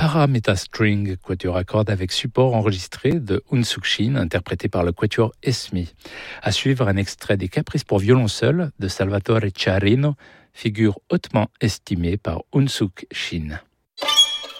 Parametastring, quatuor à cordes avec support enregistré de Unsuk Shin, interprété par le quatuor Esmi. À suivre, un extrait des Caprices pour violon seul de Salvatore Ciarino, figure hautement estimée par Unsuk Shin.